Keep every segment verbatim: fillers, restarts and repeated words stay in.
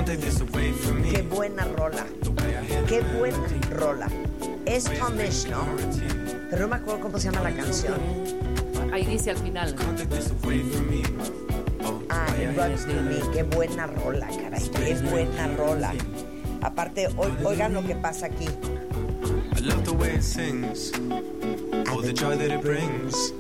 Qué buena rola. Qué buena rola. Es Tom Misch, ¿no? Pero no me acuerdo cómo se llama la canción. Ahí dice al final. Ah, It Runs Through Me. Qué buena rola, caray. Qué buena rola. Aparte, oigan lo que pasa aquí. I love the way it sings, all the joy that it brings.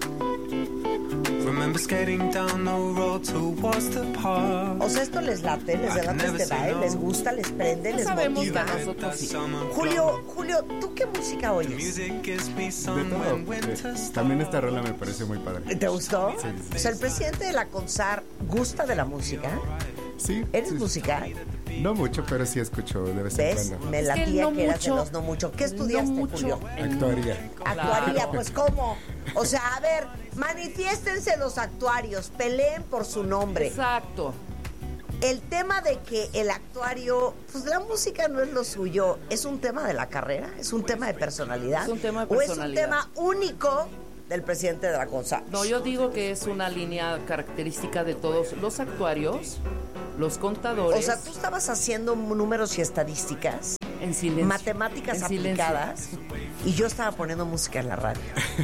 Remember skating down the road towards the park. O sea, esto les late, les late este baile, les gusta, les prende, les motiva. Nosotros sí. Julio, Julio, ¿tú qué música oyes? De todo. Eh, también esta rola me parece muy padre. ¿Te gustó? Sí, sí, sí. O sea, el presidente de la CONSAR gusta de la música. Sí. ¿Eres sí. musical? No mucho, pero sí escucho de vez ¿Ves? en cuando. Me Es latía que que, no eras mucho, de los no mucho. ¿Qué estudiaste, no mucho Julio? en- Actuaría. Actuaría, Claro. pues ¿cómo? O sea, a ver, manifiéstense los actuarios, peleen por su nombre. Exacto. El tema de que el actuario, pues la música no es lo suyo, ¿es un tema de la carrera? ¿Es un tema de personalidad? Es un tema de ¿O es un personalidad. tema único del presidente de la CONSAR? No, yo digo que es una línea característica de todos los actuarios, los contadores. O sea, tú estabas haciendo números y estadísticas, en silencio. matemáticas En silencio. aplicadas, y yo estaba poniendo música en la radio.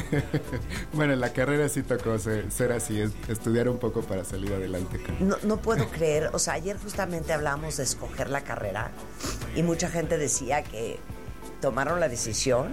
Bueno, en la carrera sí tocó ser, ser así, es, estudiar un poco para salir adelante. con- No, no puedo creer, o sea, ayer justamente hablábamos de escoger la carrera y mucha gente decía que tomaron la decisión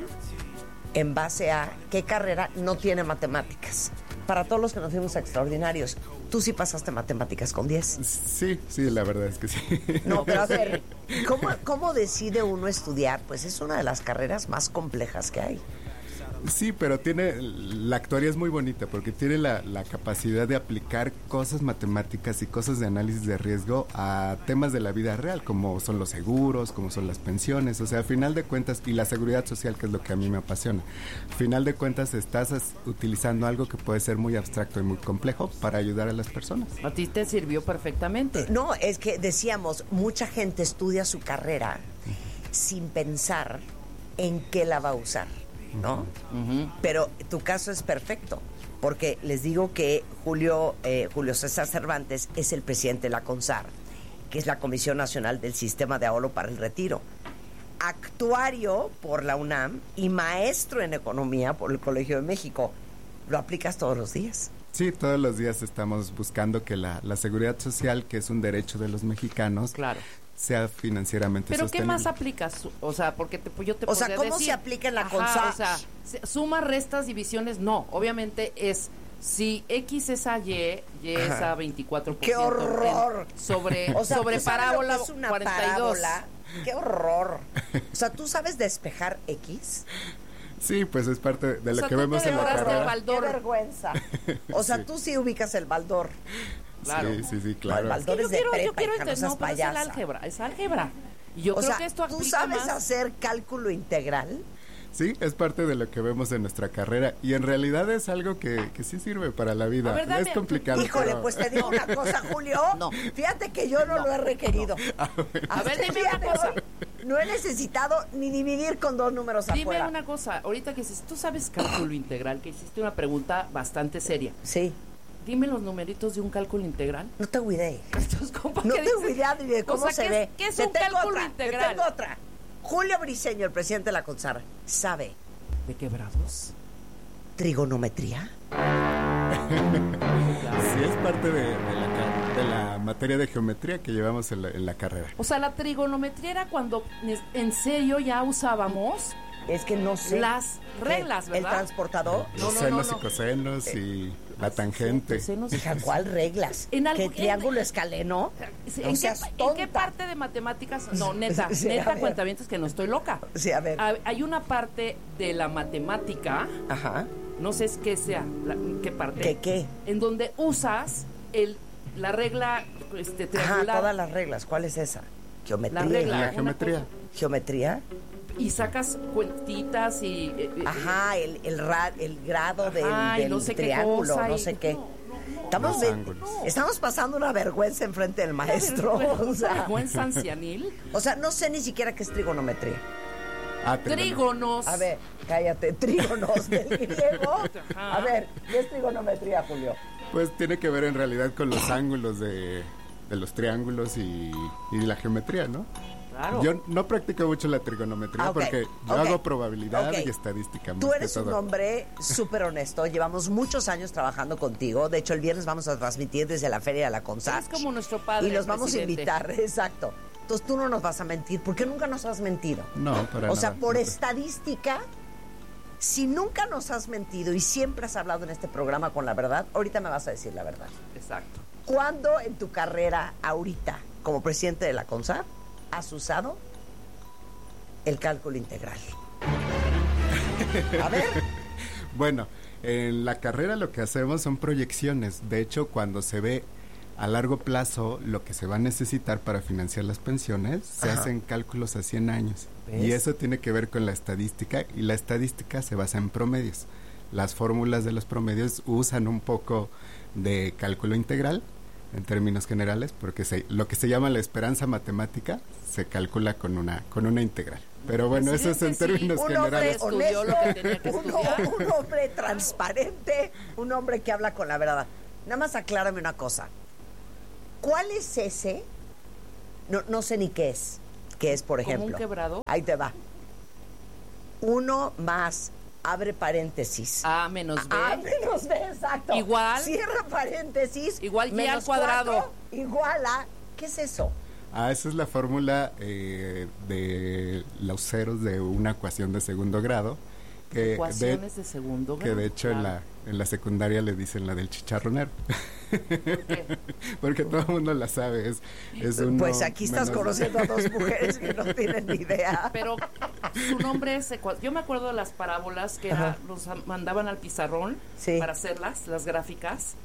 en base a qué carrera no tiene matemáticas. Para todos los que nos fuimos a extraordinarios, tú sí pasaste matemáticas con diez. Sí, sí, la verdad es que sí. No, pero a ver, ¿cómo, ¿cómo decide uno estudiar? Pues es una de las carreras más complejas que hay. Sí, pero tiene, la actuaría es muy bonita porque tiene la, la capacidad de aplicar cosas matemáticas y cosas de análisis de riesgo a temas de la vida real, como son los seguros, como son las pensiones, o sea, a final de cuentas, y la seguridad social, que es lo que a mí me apasiona. A final de cuentas, estás as- utilizando algo que puede ser muy abstracto y muy complejo para ayudar a las personas. A ti te sirvió perfectamente. No, es que decíamos, mucha gente estudia su carrera sin pensar en qué la va a usar, ¿no? Ujú. Pero tu caso es perfecto, porque les digo que Julio, eh, Julio César Cervantes es el presidente de la CONSAR, que es la Comisión Nacional del Sistema de Ahorro para el Retiro, actuario por la UNAM y maestro en economía por el Colegio de México. ¿Lo aplicas todos los días? Sí, todos los días estamos buscando que la, la seguridad social, que es un derecho de los mexicanos, Claro. sea financieramente Pero ¿qué sostenible. más aplicas? O sea, porque te, yo te O sea, podría ¿cómo decir, se aplica en la ajá, CONSAR? O sea, se- suma, restas, divisiones, no. Obviamente es, si X es a Y, Y es Ajá. a veinticuatro por ¡Qué ciento horror! en- sobre, O sea, sobre ¿tú sabes lo parábola que es una cuarenta y dos. parábola? ¡Qué horror! O sea, ¿tú sabes despejar X? Sí, pues es parte de O lo sea, que tú vemos te en la ahorras del carrera. baldor. ¡Qué vergüenza! O sea, Sí. tú sí ubicas el baldor. Claro. Sí, sí, sí, No, el claro. baldor Yo es de quiero, prepa, yo quiero hija, no entender, seas no, pero es el payasa. álgebra, es álgebra. Y yo O creo sea, que esto ¿tú aplica sabes más. hacer cálculo integral? Sí, es parte de lo que vemos en nuestra carrera y en realidad es algo que, que sí sirve para la vida. A ver, dame- es complicado. Híjole, pero- pues te digo una cosa, Julio. No. Fíjate que yo no, lo he requerido. A ver, dime una Fíjate, cosa. No he necesitado ni dividir con dos números Dime afuera. una cosa, ahorita que dices, tú sabes cálculo integral, que hiciste una pregunta bastante seria. Sí, Dime los numeritos de un cálculo integral. no tengo idea. Entonces, ¿cómo No que tengo dices? idea ni de O cómo sea, se ¿qué es- ve. qué es Te un tengo cálculo otra, integral? Te tengo otra. Julio Briceño, el presidente de la CONSAR, sabe ¿De quebrados? trigonometría. Sí, es parte de, de la, ca- de la materia de geometría que llevamos en la, en la carrera. O sea, la trigonometría era cuando es- en serio ya usábamos Es que no sé. las reglas, ¿El ¿verdad? transportador? No, Los no, senos no, no. y cosenos y la tangente. Senos y Hija, ¿cuál reglas? En algo- ¿Qué en- triángulo escaleno? Sí, No ¿En, qué, seas ¿En qué tonta. parte de matemáticas? No, neta, Sí, a neta, ver. cuentavientes que no estoy loca. Sí, a ver. Ha- Hay una parte de la matemática, Ajá. no sé es qué sea, la- qué parte. ¿Qué qué? En donde usas el, la regla este, Ajá, triangular. todas las reglas. ¿Cuál es esa? Geometría. La regla. La una geometría. cosa. ¿Geometría? Y sacas cuentitas y... eh, eh, Ajá, el, el, ra- el grado del, Ajá, y del no sé qué triángulo, cosa, no y- sé qué. no, no, no, estamos, Los de- ángulos. estamos pasando una vergüenza enfrente del maestro. O sea, vergüenza ancianil. o sea, no sé ni siquiera qué es trigonometría. Ah, trigono- Trígonos. A ver, cállate, trígonos del griego. Ajá. A ver, ¿qué es trigonometría, Julio? Pues tiene que ver en realidad con los ángulos de, de los triángulos y, y la geometría, ¿no? Claro. Yo no practico mucho la trigonometría, Ah, okay, porque yo okay, hago probabilidad okay. y estadística. Tú más eres que un todo. hombre súper honesto, llevamos muchos años trabajando contigo, de hecho el viernes vamos a transmitir desde la Feria de la Consach. Es como nuestro padre, y los el vamos presidente. a invitar, exacto. Entonces tú no nos vas a mentir, porque nunca nos has mentido. No, para O sea, nada, por no. estadística, si nunca nos has mentido y siempre has hablado en este programa con la verdad, ahorita me vas a decir la verdad. Exacto. ¿Cuándo en tu carrera, ahorita, como presidente de la CONSAR, has usado el cálculo integral? A ver. Bueno, en la carrera lo que hacemos son proyecciones. De hecho, cuando se ve a largo plazo lo que se va a necesitar para financiar las pensiones, se Ajá. hacen cálculos a cien años. ¿Ves? Y eso tiene que ver con la estadística, y la estadística se basa en promedios. Las fórmulas de los promedios usan un poco de cálculo integral, en términos generales, porque se, lo que se llama la esperanza matemática se calcula con una con una integral. Pero bueno, eso es en Presidente, sí, términos Un hombre generales. Estudió honesto, lo que tenía que un, estudiar. un hombre transparente, un hombre que habla con la verdad. Nada más aclárame una cosa. ¿Cuál es ese? No, no sé ni qué es. ¿Qué es, por ¿Como ejemplo? un quebrado? Ahí te va. Uno más, abre paréntesis. A menos B. A menos B, exacto. Igual. Cierra paréntesis. Igual Y al menos cuadrado. cuatro, igual a. ¿Qué es eso? Ah, esa es la fórmula eh, de los ceros de una ecuación de segundo grado. Que Ecuaciones de, segundo Que grado, de hecho en, claro. la, en la secundaria le dicen la del chicharronero. qué? Porque todo el mundo la sabe. Es, es uno Pues aquí estás menos- conociendo a dos mujeres que no tienen ni idea. Pero su nombre es... ecua- Yo me acuerdo de las parábolas que era, nos a- mandaban al pizarrón Sí. para hacerlas, las gráficas.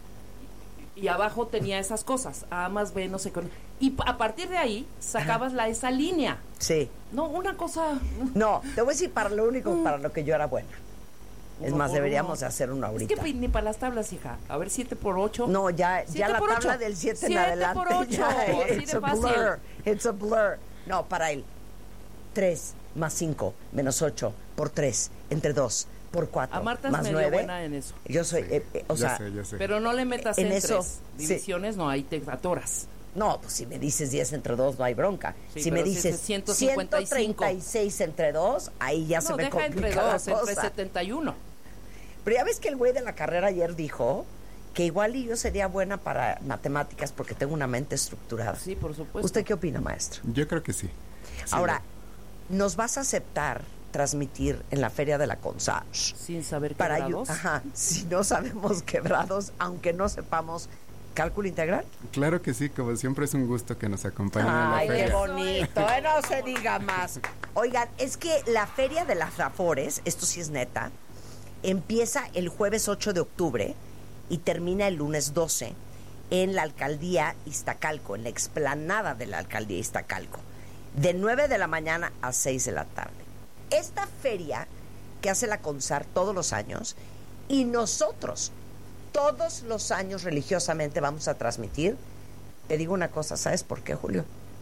Y abajo tenía esas cosas, A más B, no sé qué. Y pa- a partir de ahí sacabas la esa línea. Sí. No, una cosa... No, te voy a decir para lo único para lo que yo era buena. Es Uno más, por deberíamos uno. hacer uno Es ahorita. que ni para las tablas, hija. A ver, siete por ocho. No, ya, ya Siete la por tabla ocho. del siete en Siete adelante. por ocho, ya, así it's de a fácil. blur. It's a blur. No, para él. tres más cinco menos ocho por tres entre dos por cuatro A Marta es más medio nueve. buena en eso. Yo soy, Sí, eh, eh, o ya sea, sé, ya sé. Pero no le metas En en eso, tres sí. divisiones, no, ahí te atoras. no, pues si me dices diez entre dos no hay bronca. Sí, si me pero si dices es ciento cincuenta y cinco. ciento treinta y seis entre dos, ahí ya se No, me deja entre complica dos, la entre cosa. setenta y uno. Pero ya ves que el güey de la carrera ayer dijo que igual y yo sería buena para matemáticas porque tengo una mente estructurada. Sí, por supuesto. ¿Usted qué opina, maestro? Yo creo que sí. Sí, Ahora, ¿nos vas a aceptar transmitir en la feria de la Consach? Sin saber Para ayu- quebrados. Ajá, si no sabemos quebrados, aunque no sepamos cálculo integral. Claro que sí, como siempre es un gusto que nos acompañen Ay, en la qué feria. bonito, eh, no se diga más. Oigan, es que la feria de las Afores, esto sí es neta, empieza el jueves ocho de octubre y termina el lunes doce en la alcaldía Iztacalco, en la explanada de la alcaldía Iztacalco, de nueve de la mañana a seis de la tarde. Esta feria que hace la CONSAR todos los años, y nosotros todos los años religiosamente vamos a transmitir. Te digo una cosa, ¿sabes por qué, Julio?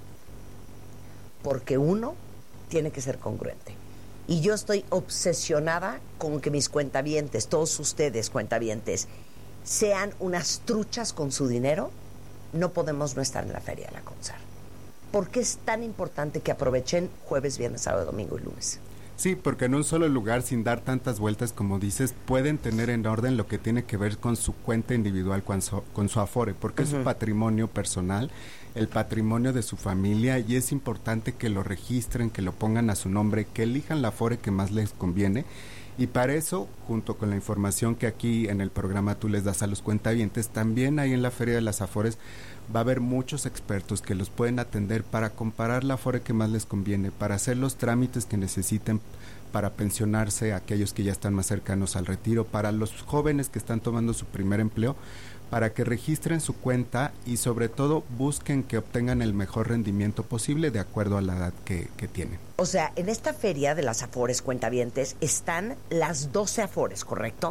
Porque uno tiene que ser congruente. Y yo estoy obsesionada con que mis cuentavientes, todos ustedes cuentavientes, sean unas truchas con su dinero. No podemos no estar en la feria de la CONSAR. ¿Por qué es tan importante que aprovechen jueves, viernes, sábado, domingo y lunes? Sí, porque en un solo lugar, sin dar tantas vueltas como dices, pueden tener en orden lo que tiene que ver con su cuenta individual, con su, con su Afore, porque uh-huh. es su patrimonio personal, el patrimonio de su familia, y es importante que lo registren, que lo pongan a su nombre, que elijan la Afore que más les conviene. Y para eso, junto con la información que aquí en el programa tú les das a los cuentavientes, también ahí en la Feria de las Afores va a haber muchos expertos que los pueden atender para comparar la Afore que más les conviene, para hacer los trámites que necesiten para pensionarse, aquellos que ya están más cercanos al retiro, para los jóvenes que están tomando su primer empleo, para que registren su cuenta y sobre todo busquen que obtengan el mejor rendimiento posible de acuerdo a la edad que, que tienen. O sea, en esta feria de las Afores cuentavientes están las doce Afores, ¿correcto?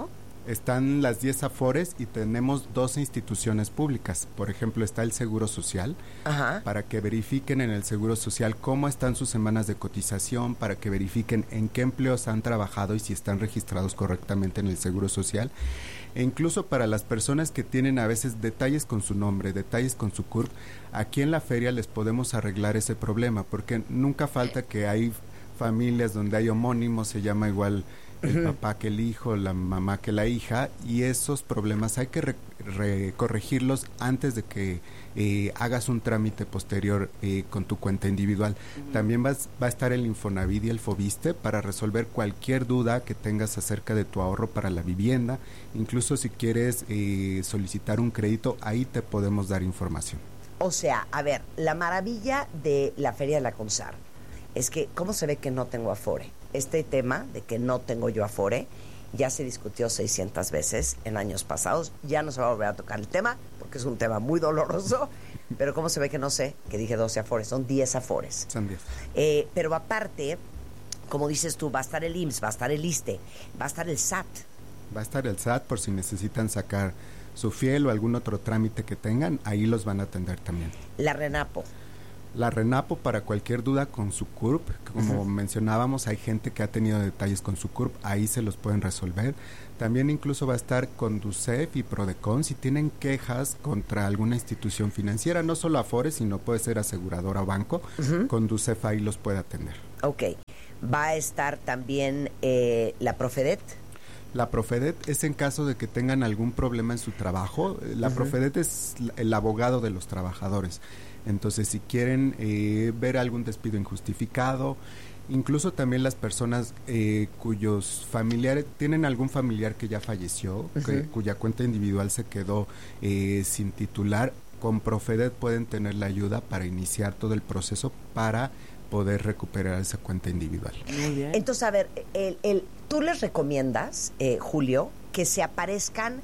Están las diez Afores y tenemos doce instituciones públicas. Por ejemplo, está el Seguro Social, Ajá. para que verifiquen en el Seguro Social cómo están sus semanas de cotización, para que verifiquen en qué empleos han trabajado y si están registrados correctamente en el Seguro Social. E incluso para las personas que tienen a veces detalles con su nombre, detalles con su C U R P, aquí en la feria les podemos arreglar ese problema, porque nunca falta que hay familias donde hay homónimos, se llama igual el uh-huh. papá que el hijo, la mamá que la hija, y esos problemas hay que re, re, corregirlos antes de que eh, hagas un trámite posterior eh, con tu cuenta individual. Uh-huh. También vas, va a estar el Infonavit y el Fobiste para resolver cualquier duda que tengas acerca de tu ahorro para la vivienda. Incluso si quieres eh, solicitar un crédito, ahí te podemos dar información. O sea, a ver, la maravilla de la Feria de la CONSAR es que, ¿cómo se ve que no tengo Afore? Este tema de que no tengo yo Afore ya se discutió seiscientas veces en años pasados. Ya no se va a volver a tocar el tema porque es un tema muy doloroso. Pero ¿cómo se ve que no sé? Que dije doce Afores, son diez Afores. Son diez. Eh, pero aparte, como dices tú, va a estar el I M S S, va a estar el ISSSTE, va a estar el S A T. Va a estar el S A T por si necesitan sacar su fiel o algún otro trámite que tengan, ahí los van a atender también. La RENAPO. La RENAPO para cualquier duda con su C U R P, como uh-huh. mencionábamos, hay gente que ha tenido detalles con su C U R P, ahí se los pueden resolver. También incluso va a estar Conducef y Prodecon si tienen quejas contra alguna institución financiera, no solo Afore, sino puede ser aseguradora o banco, uh-huh. Conducef ahí los puede atender. Ok, va a estar también eh, la Profedet. La Profedet es en caso de que tengan algún problema en su trabajo. La uh-huh. Profedet es el abogado de los trabajadores. Entonces, si quieren eh, ver algún despido injustificado, incluso también las personas eh, cuyos familiares, tienen algún familiar que ya falleció, uh-huh. que, cuya cuenta individual se quedó eh, sin titular, con Profedet pueden tener la ayuda para iniciar todo el proceso para poder recuperar esa cuenta individual. Muy bien. Entonces, a ver, el, el, ¿tú les recomiendas, eh, Julio, que se aparezcan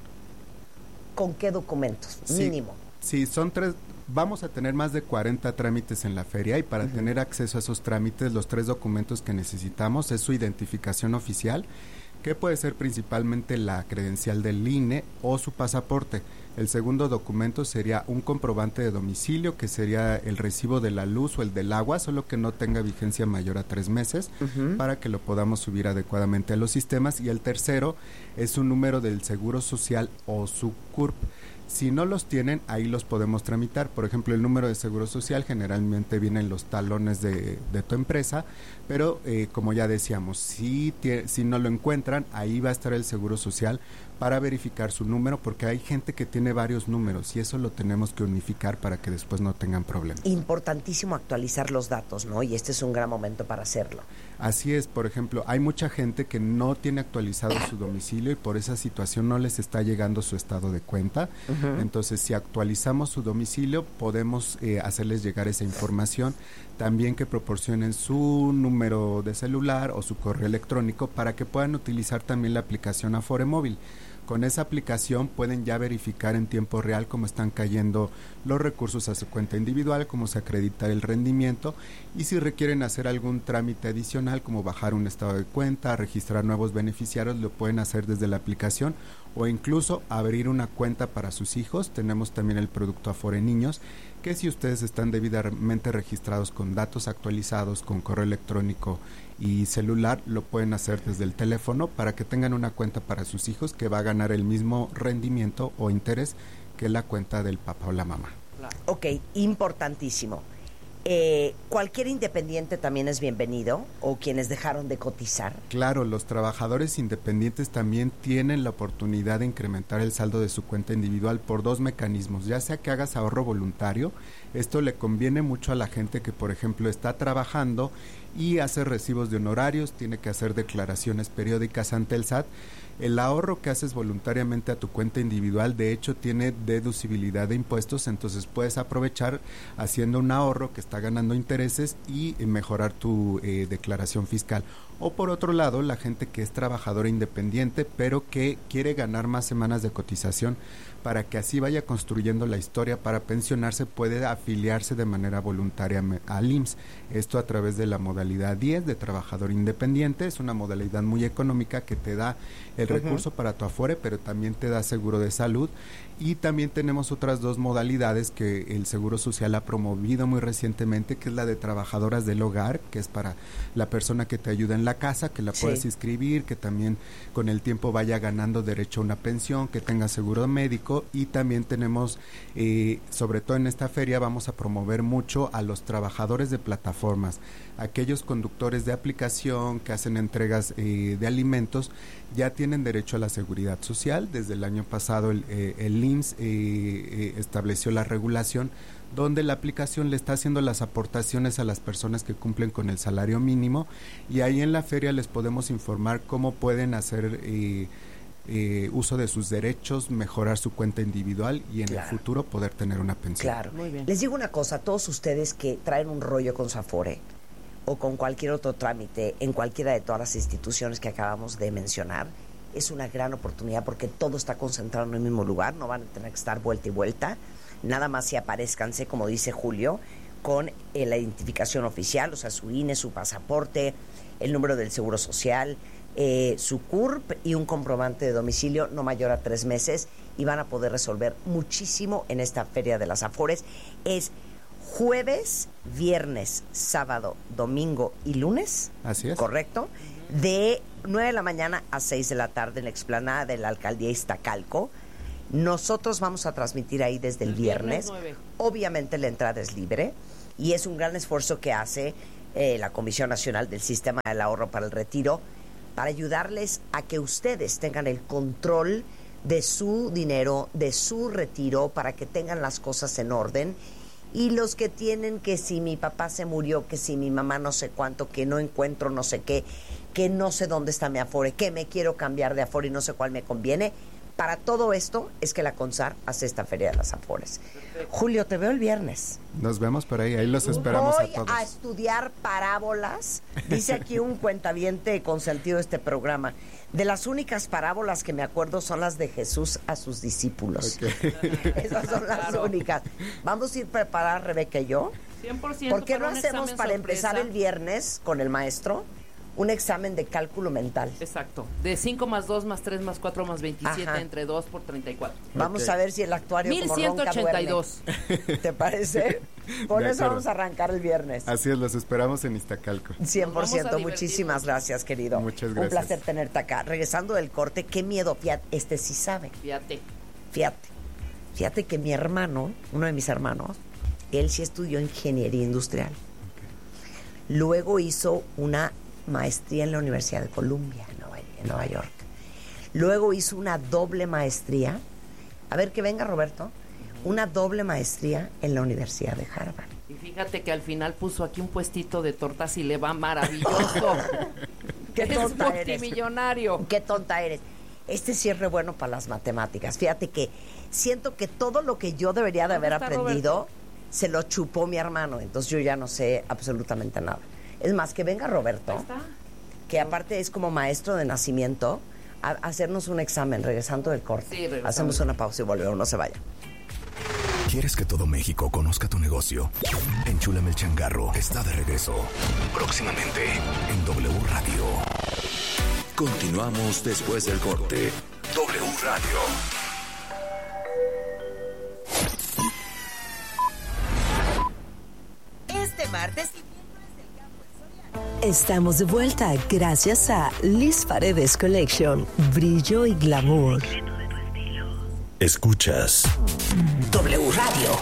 con qué documentos? Sí, mínimo. Sí, son tres. Vamos a tener más de cuarenta trámites en la feria y para uh-huh. tener acceso a esos trámites, los tres documentos que necesitamos es su identificación oficial, que puede ser principalmente la credencial del I N E o su pasaporte. El segundo documento sería un comprobante de domicilio, que sería el recibo de la luz o el del agua, solo que no tenga vigencia mayor a tres meses, uh-huh. para que lo podamos subir adecuadamente a los sistemas. Y el tercero es un número del Seguro Social o su C U R P. Si no los tienen, ahí los podemos tramitar. Por ejemplo, el número de Seguro Social generalmente viene en los talones de, de tu empresa, pero eh, como ya decíamos, si, tie, si no lo encuentran, ahí va a estar el Seguro Social para verificar su número, porque hay gente que tiene varios números y eso lo tenemos que unificar para que después no tengan problemas. Importantísimo actualizar los datos, ¿no? Y este es un gran momento para hacerlo. Así es, por ejemplo, hay mucha gente que no tiene actualizado su domicilio y por esa situación no les está llegando su estado de cuenta. Uh-huh. Entonces, si actualizamos su domicilio, podemos eh, hacerles llegar esa información. También que proporcionen su número de celular o su correo electrónico para que puedan utilizar también la aplicación Afore Móvil. Con esa aplicación pueden ya verificar en tiempo real cómo están cayendo los recursos a su cuenta individual, cómo se acredita el rendimiento y si requieren hacer algún trámite adicional como bajar un estado de cuenta, registrar nuevos beneficiarios, lo pueden hacer desde la aplicación o incluso abrir una cuenta para sus hijos. Tenemos también el producto Afore Niños, que si ustedes están debidamente registrados con datos actualizados, con correo electrónico y celular, lo pueden hacer desde el teléfono para que tengan una cuenta para sus hijos que va a ganar el mismo rendimiento o interés que la cuenta del papá o la mamá. Ok, importantísimo. Eh, ¿Cualquier independiente también es bienvenido o quienes dejaron de cotizar? Claro, los trabajadores independientes también tienen la oportunidad de incrementar el saldo de su cuenta individual por dos mecanismos, ya sea que hagas ahorro voluntario. Esto le conviene mucho a la gente que, por ejemplo, está trabajando y hace recibos de honorarios, tiene que hacer declaraciones periódicas ante el S A T. El ahorro que haces voluntariamente a tu cuenta individual, de hecho, tiene deducibilidad de impuestos, entonces puedes aprovechar haciendo un ahorro que está ganando intereses y mejorar tu eh, declaración fiscal. O por otro lado, la gente que es trabajadora independiente, pero que quiere ganar más semanas de cotización para que así vaya construyendo la historia para pensionarse, puede afiliarse de manera voluntaria al I M S S. Esto a través de la modalidad diez de trabajador independiente. Es una modalidad muy económica que te da el uh-huh. recurso para tu Afore, pero también te da seguro de salud. Y también tenemos otras dos modalidades que el Seguro Social ha promovido muy recientemente, que es la de trabajadoras del hogar, que es para la persona que te ayuda en la casa, que la puedas sí. inscribir, que también con el tiempo vaya ganando derecho a una pensión, que tenga seguro médico. Y también tenemos, eh, sobre todo en esta feria, vamos a promover mucho a los trabajadores de plataformas, aquellos conductores de aplicación que hacen entregas eh, de alimentos, ya tienen derecho a la seguridad social. Desde el año pasado el, eh, el I M S S eh, eh, estableció la regulación donde la aplicación le está haciendo las aportaciones a las personas que cumplen con el salario mínimo, y ahí en la feria les podemos informar cómo pueden hacer eh, eh, uso de sus derechos, mejorar su cuenta individual y en claro. el futuro poder tener una pensión. Claro, muy bien. Les digo una cosa, todos ustedes que traen un rollo con su Afore o con cualquier otro trámite en cualquiera de todas las instituciones que acabamos de mencionar, es una gran oportunidad porque todo está concentrado en el mismo lugar, no van a tener que estar vuelta y vuelta, nada más si aparezcanse, como dice Julio, con eh, la identificación oficial, o sea, su I N E, su pasaporte, el número del Seguro Social, eh, su C U R P y un comprobante de domicilio no mayor a tres meses, y van a poder resolver muchísimo en esta Feria de las Afores. Es jueves, viernes, sábado, domingo y lunes. Así es. ¿Correcto? De nueve de la mañana a seis de la tarde en la explanada de la Alcaldía Iztacalco. Nosotros vamos a transmitir ahí desde el, el viernes. viernes Obviamente la entrada es libre y es un gran esfuerzo que hace eh, la Comisión Nacional del Sistema del Ahorro para el Retiro para ayudarles a que ustedes tengan el control de su dinero, de su retiro, para que tengan las cosas en orden. Y los que tienen que si mi papá se murió, que si mi mamá no sé cuánto, que no encuentro no sé qué, que no sé dónde está mi Afore, que me quiero cambiar de Afore y no sé cuál me conviene. Para todo esto es que la CONSAR hace esta Feria de las Afores. Julio, te veo el viernes. Nos vemos por ahí, ahí los esperamos Voy a todos. Voy a estudiar parábolas, dice aquí un cuentaviente consentido de este programa. De las únicas parábolas que me acuerdo son las de Jesús a sus discípulos. Okay. Esas son las claro. únicas. Vamos a ir preparadas, Rebeca y yo. cien por ciento. ¿Por qué no hacemos para sorpresa? Empezar el viernes con el maestro un examen de cálculo mental? Exacto. De cinco más dos más tres más cuatro más veintisiete. Ajá. Entre dos por treinta y cuatro. Vamos okay. a ver si el actuario mil ciento ochenta y dos. ¿Te parece? Por eso vamos a arrancar el viernes. Así es, los esperamos en Iztacalco. cien por ciento. Muchísimas gracias, querido. Muchas gracias. Un placer tenerte acá. Regresando del corte, qué miedo, fíjate, este sí sabe. Fíjate. Fíjate. Fíjate que mi hermano, uno de mis hermanos, él sí estudió ingeniería industrial. Okay. Luego hizo una maestría en la Universidad de Columbia, en Nueva, en Nueva York. Luego hizo una doble maestría. A ver, que venga Roberto. Una doble maestría en la Universidad de Harvard. Y fíjate que al final puso aquí un puestito de tortas y le va maravilloso. Qué tonta es multimillonario. Eres. Qué tonta eres. Este sí es re bueno para las matemáticas. Fíjate que siento que todo lo que yo debería de haber aprendido Roberto? Se lo chupó mi hermano. Entonces yo ya no sé absolutamente nada. Es más, que venga Roberto, que aparte es como maestro de nacimiento, a hacernos un examen regresando del corte. Sí, hacemos una pausa y volvemos, no se vaya. ¿Quieres que todo México conozca tu negocio? Enchúlame el changarro está de regreso. Próximamente en W Radio. Continuamos después del corte. W Radio. Este martes... Estamos de vuelta gracias a Liz Paredes Collection, brillo y glamour. Escuchas W Radio.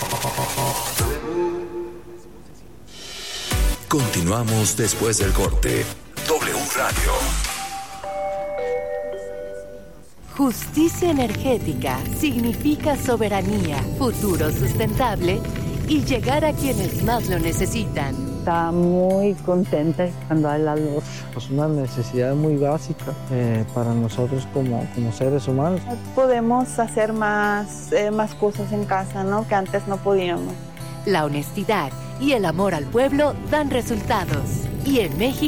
Continuamos después del corte. W Radio. Justicia energética significa soberanía, futuro sustentable y llegar a quienes más lo necesitan. Está muy contenta cuando hay la luz. Es una necesidad muy básica eh, para nosotros como, como seres humanos. Podemos hacer más, eh, más cosas en casa, ¿no? Que antes no podíamos. La honestidad y el amor al pueblo dan resultados. Y en México,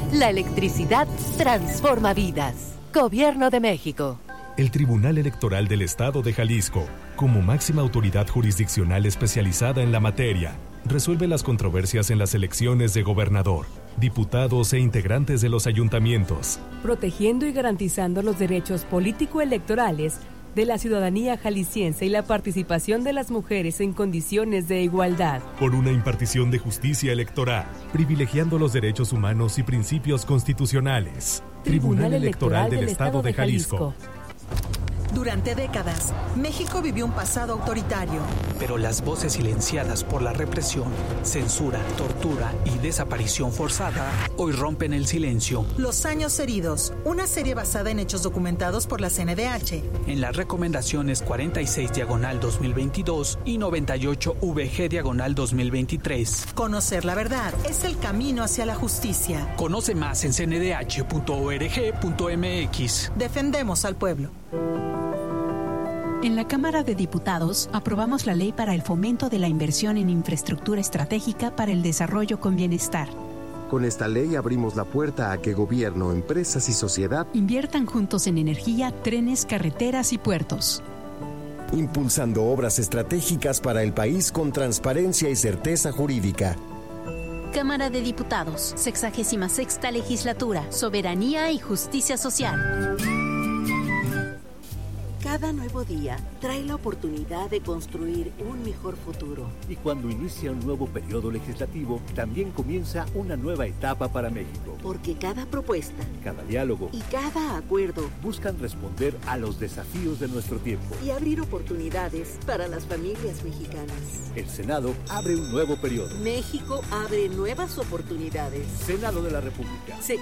La electricidad transforma vidas. Gobierno de México. El Tribunal Electoral del Estado de Jalisco, como máxima autoridad jurisdiccional especializada en la materia, resuelve las controversias en las elecciones de gobernador, diputados e integrantes de los ayuntamientos, protegiendo y garantizando los derechos político-electorales de la ciudadanía jalisciense y la participación de las mujeres en condiciones de igualdad. Por una impartición de justicia electoral, privilegiando los derechos humanos y principios constitucionales. Tribunal, Tribunal Electoral, Electoral del, del Estado de Jalisco. Durante décadas, México vivió un pasado autoritario. Pero las voces silenciadas por la represión, censura, tortura y desaparición forzada hoy rompen el silencio. Los años heridos, una serie basada en hechos documentados por la C N D H. En las recomendaciones cuarenta y seis diagonal dos mil veintidós y noventa y ocho V G diagonal dos mil veintitrés. Conocer la verdad es el camino hacia la justicia. Conoce más en c n d h punto org punto m x. Defendemos al pueblo. En la Cámara de Diputados aprobamos la ley para el fomento de la inversión en infraestructura estratégica para el desarrollo con bienestar. Con esta ley abrimos la puerta a que gobierno, empresas y sociedad inviertan juntos en energía, trenes, carreteras y puertos. Impulsando obras estratégicas para el país con transparencia y certeza jurídica. Cámara de Diputados, sexagésima sexta legislatura, soberanía y justicia social. Cada nuevo día trae la oportunidad de construir un mejor futuro. Y cuando inicia un nuevo periodo legislativo, también comienza una nueva etapa para México. Porque cada propuesta, cada diálogo y cada acuerdo buscan responder a los desafíos de nuestro tiempo y abrir oportunidades para las familias mexicanas. El Senado abre un nuevo periodo. México abre nuevas oportunidades. Senado de la República. Sexagésima